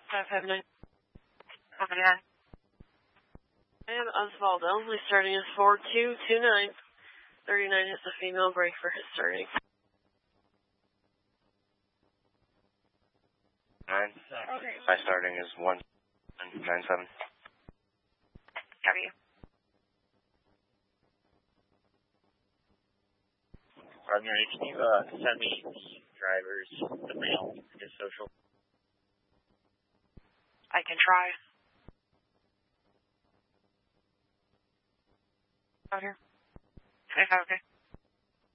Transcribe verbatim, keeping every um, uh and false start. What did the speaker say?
five five nine. How many nine? I am Osvaldo. My starting is four two two nine. thirty-nine hits a female, break for his starting. Nine. Okay. My starting is one nine seven. Copy. Roger, can you uh, send me the drivers, the mail, and his social? I can try. Out here. twenty-five, okay.